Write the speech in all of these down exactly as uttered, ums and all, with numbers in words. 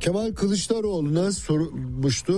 Kemal Kılıçdaroğlu'na sormuştu.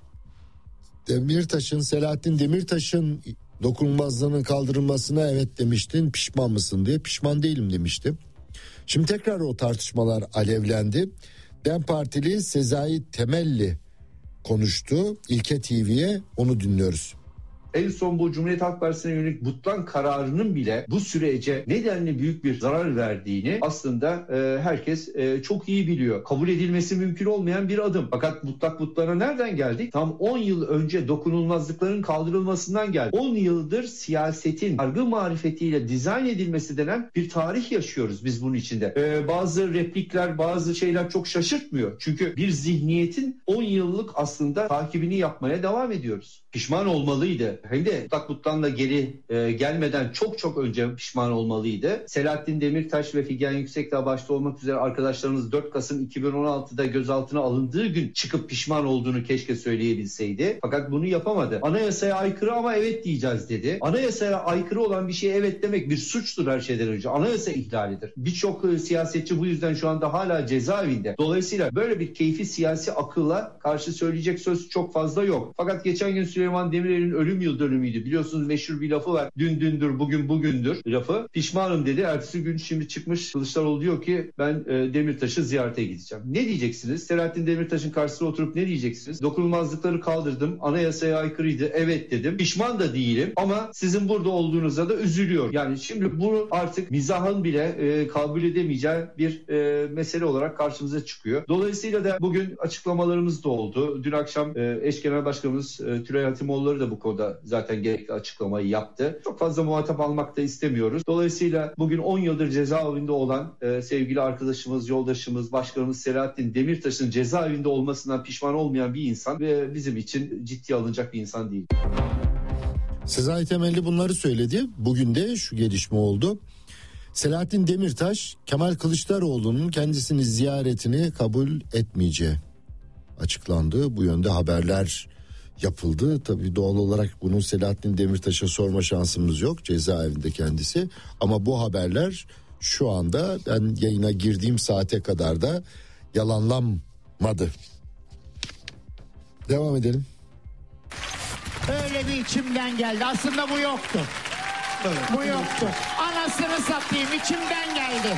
Demirtaş'ın, Selahattin Demirtaş'ın dokunulmazlığının kaldırılmasına evet demiştin, pişman mısın diye. Pişman değilim demiştim. Şimdi tekrar o tartışmalar alevlendi. DEM Partili Sezai Temelli konuştu İlke T V'ye, onu dinliyoruz. En son bu Cumhuriyet Halk Partisi'ne yönelik Butlan kararının bile bu sürece nedenli büyük bir zarar verdiğini aslında e, herkes e, çok iyi biliyor. Kabul edilmesi mümkün olmayan bir adım. Fakat mutlak Butlan'a nereden geldik? Tam on yıl önce dokunulmazlıkların kaldırılmasından geldik. on yıldır siyasetin yargı marifetiyle dizayn edilmesi denen bir tarih yaşıyoruz biz bunun içinde. E, bazı replikler, bazı şeyler çok şaşırtmıyor. Çünkü bir zihniyetin on yıllık aslında takibini yapmaya devam ediyoruz. Pişman olmalıydı. Hem de mutlak Butlan'la geri e, gelmeden çok çok önce pişman olmalıydı. Selahattin Demirtaş ve Figen Yüksekdağ başta olmak üzere arkadaşlarımız dört Kasım iki bin on altıda gözaltına alındığı gün çıkıp pişman olduğunu keşke söyleyebilseydi. Fakat bunu yapamadı. Anayasaya aykırı ama evet diyeceğiz dedi. Anayasaya aykırı olan bir şeye evet demek bir suçtur her şeyden önce. Anayasa ihlalidir. Birçok e, siyasetçi bu yüzden şu anda hala cezaevinde. Dolayısıyla böyle bir keyfi siyasi akılla karşı söyleyecek söz çok fazla yok. Fakat geçen gün Süleyman Demirel'in ölüm yıl dönümüydü. Biliyorsunuz meşhur bir lafı var. Dün dündür, bugün bugündür lafı. Pişmanım dedi. Ertesi gün şimdi çıkmış Kılıçdaroğlu diyor ki ben e, Demirtaş'ı ziyarete gideceğim. Ne diyeceksiniz? Selahattin Demirtaş'ın karşısına oturup ne diyeceksiniz? Dokunulmazlıkları kaldırdım. Anayasaya aykırıydı. Evet dedim. Pişman da değilim ama sizin burada olduğunuza da üzülüyor. Yani şimdi bunu artık mizahın bile e, kabul edemeyeceği bir e, mesele olarak karşımıza çıkıyor. Dolayısıyla da bugün açıklamalarımız da oldu. Dün akşam e, eş genel başkanımız e, Tülay Hatimoğulları da bu konuda zaten gerekli açıklamayı yaptı. Çok fazla muhatap almak da istemiyoruz. Dolayısıyla bugün on yıldır cezaevinde olan e, sevgili arkadaşımız, yoldaşımız, başkanımız Selahattin Demirtaş'ın cezaevinde olmasından pişman olmayan bir insan ve bizim için ciddiye alınacak bir insan değil. Sezai Temelli bunları söyledi. Bugün de şu gelişme oldu. Selahattin Demirtaş, Kemal Kılıçdaroğlu'nun kendisini ziyaretini kabul etmeyeceği açıklandı. Bu yönde haberler yapıldı. Tabii doğal olarak bunu Selahattin Demirtaş'a sorma şansımız yok. Cezaevinde kendisi. Ama bu haberler şu anda ben yayına girdiğim saate kadar da yalanlanmadı. Devam edelim. Öyle bir içimden geldi. Aslında bu yoktu. Evet. Bu yoktu. Anasını satayım, içimden geldi.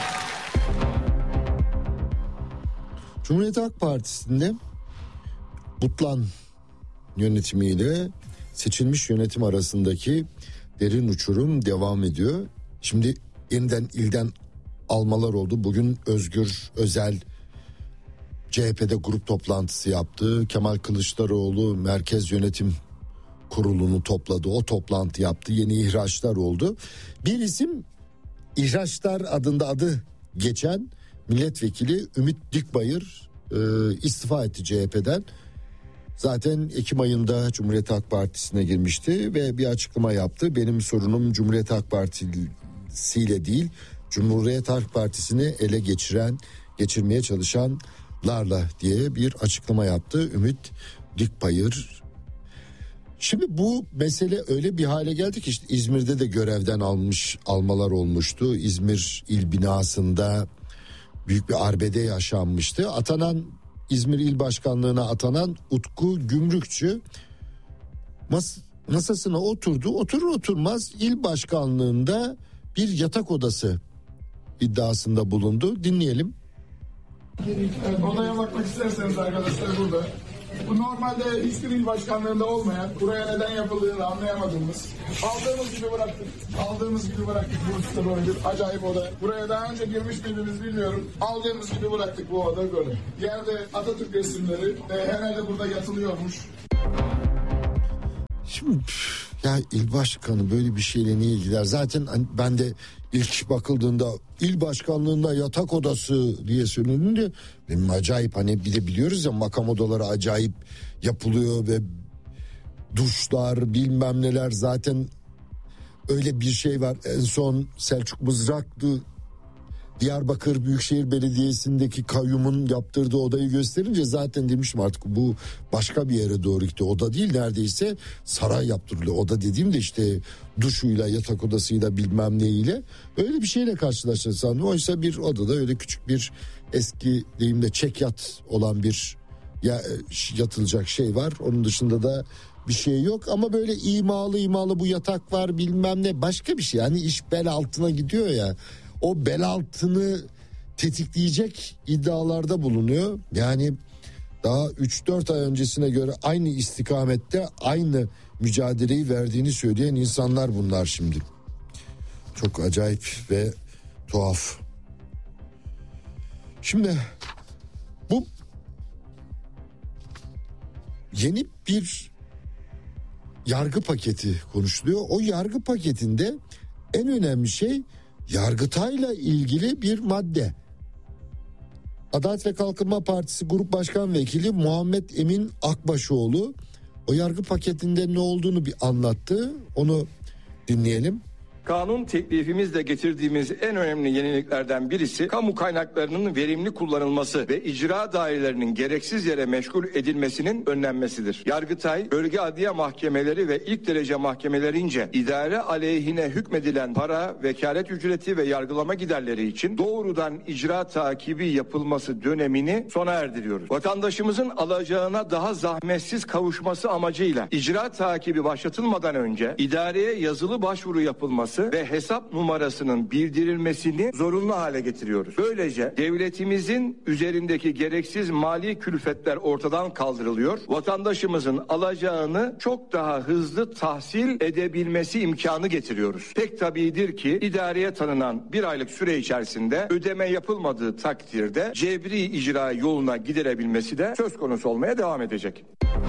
Cumhuriyet Halk Partisi'nde Butlan yönetimiyle seçilmiş yönetim arasındaki derin uçurum devam ediyor. Şimdi yeniden ilden almalar oldu. Bugün Özgür Özel C H P'de grup toplantısı yaptı. Kemal Kılıçdaroğlu Merkez Yönetim Kurulu'nu topladı. O toplantı yaptı. Yeni ihraçlar oldu. Bir isim ihraçlar adında adı geçen milletvekili Ümit Dikbayır e, istifa etti C H P'den. Zaten Ekim ayında Cumhuriyet Halk Partisi'ne girmişti ve bir açıklama yaptı. Benim sorunum Cumhuriyet Halk Partisi'yle değil, Cumhuriyet Halk Partisi'ni ele geçiren, geçirmeye çalışanlarla diye bir açıklama yaptı Ümit Dikbayır. Şimdi bu mesele öyle bir hale geldi ki işte İzmir'de de görevden almış almalar olmuştu. İzmir il binasında büyük bir arbede yaşanmıştı. Atanan İzmir İl Başkanlığı'na atanan Utku Gümrükçü mas- masasına oturdu. Oturur oturmaz il başkanlığında bir yatak odası iddiasında bulundu. Dinleyelim. Evet, odaya bakmak isterseniz arkadaşlar burada. Bu normalde hiçbir il başkanlığında olmayan, buraya neden yapıldığını anlayamadığımız, aldığımız gibi bıraktık. Aldığımız gibi bıraktık bu üstte böyledir. Acayip oda. Buraya daha önce girmiş miydiniz bilmiyorum. Aldığımız gibi bıraktık bu oda böyle. Yerde Atatürk resimleri e, herhalde burada yatılıyormuş. Şimdi ya il başkanı böyle bir şeyle niye gider? Zaten ben de ilk bakıldığında il başkanlığında yatak odası diye söylendiğinde benim acayip, hani bir de biliyoruz ya makam odaları acayip yapılıyor ve duşlar bilmem neler, zaten öyle bir şey var. En son Selçuk Mızraklı Diyarbakır Büyükşehir Belediyesi'ndeki kayyumun yaptırdığı odayı gösterince zaten demiştim artık bu başka bir yere doğru gitti. Oda değil, neredeyse saray yaptırılıyor. Oda dediğimde işte duşuyla, yatak odasıyla, bilmem neyle, öyle bir şeyle karşılaşacağız sandım. Oysa bir odada öyle küçük bir, eski deyimle çekyat olan bir ya, yatılacak şey var. Onun dışında da bir şey yok ama böyle imalı imalı bu yatak var bilmem ne, başka bir şey. Yani iş bel altına gidiyor ya, o bel altını tetikleyecek iddialarda bulunuyor. Yani daha üç dört ay öncesine göre aynı istikamette aynı mücadeleyi verdiğini söyleyen insanlar bunlar şimdi. Çok acayip ve tuhaf. Şimdi bu yeni bir yargı paketi konuşuluyor. O yargı paketinde en önemli şey Yargıtay'la ilgili bir madde. Adalet ve Kalkınma Partisi Grup Başkan Vekili Muhammed Emin Akbaşoğlu o yargı paketinde ne olduğunu bir anlattı. Onu dinleyelim. Kanun teklifimizle getirdiğimiz en önemli yeniliklerden birisi kamu kaynaklarının verimli kullanılması ve icra dairelerinin gereksiz yere meşgul edilmesinin önlenmesidir. Yargıtay, bölge adliye mahkemeleri ve ilk derece mahkemelerince idare aleyhine hükmedilen para, vekalet ücreti ve yargılama giderleri için doğrudan icra takibi yapılması dönemini sona erdiriyoruz. Vatandaşımızın alacağına daha zahmetsiz kavuşması amacıyla icra takibi başlatılmadan önce idareye yazılı başvuru yapılması ve hesap numarasının bildirilmesini zorunlu hale getiriyoruz. Böylece devletimizin üzerindeki gereksiz mali külfetler ortadan kaldırılıyor. Vatandaşımızın alacağını çok daha hızlı tahsil edebilmesi imkanı getiriyoruz. Pek tabidir ki idareye tanınan bir aylık süre içerisinde ödeme yapılmadığı takdirde cebri icra yoluna gidilebilmesi de söz konusu olmaya devam edecek.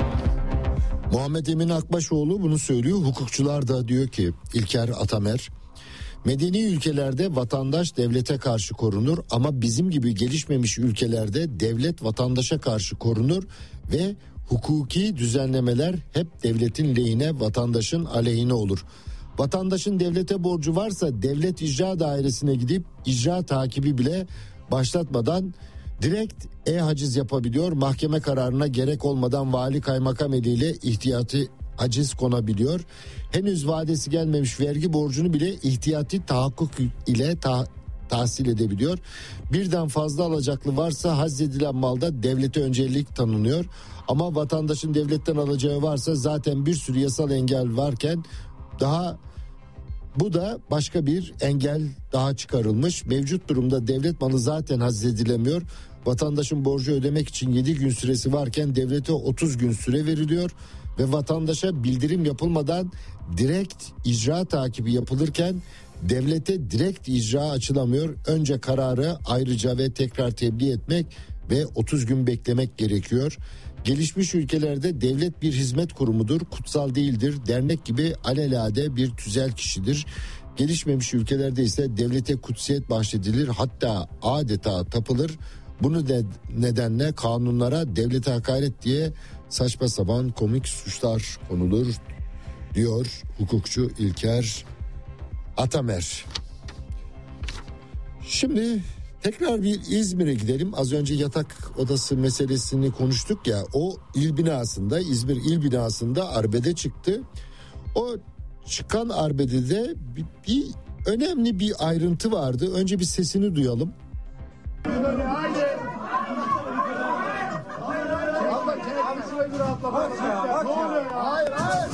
Muhammed Emin Akbaşoğlu bunu söylüyor. Hukukçular da diyor ki, İlker Atamer, medeni ülkelerde vatandaş devlete karşı korunur ama bizim gibi gelişmemiş ülkelerde devlet vatandaşa karşı korunur ve hukuki düzenlemeler hep devletin lehine, vatandaşın aleyhine olur. Vatandaşın devlete borcu varsa devlet icra dairesine gidip icra takibi bile başlatmadan direkt e-haciz yapabiliyor. Mahkeme kararına gerek olmadan vali kaymakam eliyle ihtiyati haciz konabiliyor. Henüz vadesi gelmemiş vergi borcunu bile ihtiyati tahakkuk ile ta- tahsil edebiliyor. Birden fazla alacaklı varsa haczedilen malda devlete öncelik tanınıyor. Ama vatandaşın devletten alacağı varsa zaten bir sürü yasal engel varken daha bu da başka bir engel daha çıkarılmış. Mevcut durumda devlet malı zaten haczedilemiyor. Vatandaşın borcu ödemek için yedi gün süresi varken devlete otuz gün süre veriliyor. Ve vatandaşa bildirim yapılmadan direkt icra takibi yapılırken devlete direkt icra açılamıyor. Önce kararı ayrıca ve tekrar tebliğ etmek ve otuz gün beklemek gerekiyor. Gelişmiş ülkelerde devlet bir hizmet kurumudur, kutsal değildir, dernek gibi alelade bir tüzel kişidir. Gelişmemiş ülkelerde ise devlete kutsiyet bahşedilir, hatta adeta tapılır. Bunu de nedenle kanunlara devlete hakaret diye saçma sapan komik suçlar konulur diyor hukukçu İlker Atamer. Şimdi tekrar bir İzmir'e gidelim. Az önce yatak odası meselesini konuştuk ya, o il binasında, İzmir il binasında arbede çıktı. O çıkan arbedede bir, bir önemli bir ayrıntı vardı. Önce bir sesini duyalım. Hayır, hayır.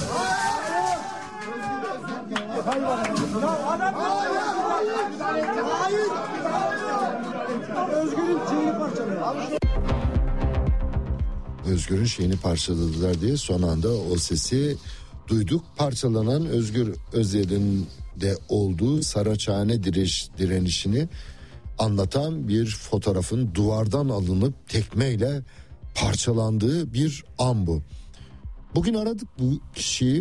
Özgür'ün şeyini parçalıyor. Özgür'ün şeyini parçaladılar diye son anda o sesi duyduk. Parçalanan Özgür Özel'in de olduğu Saraçhane direş, direnişini anlatan bir fotoğrafın duvardan alınıp tekmeyle parçalandığı bir an bu. Bugün aradık bu kişiyi.